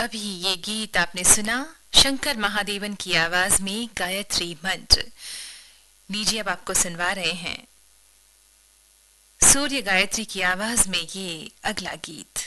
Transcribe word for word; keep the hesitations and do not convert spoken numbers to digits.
अभी ये गीत आपने सुना शंकर महादेवन की आवाज में गायत्री मंत्र। लीजिए अब आपको सुनवा रहे हैं सूर्य गायत्री की आवाज में ये अगला गीत।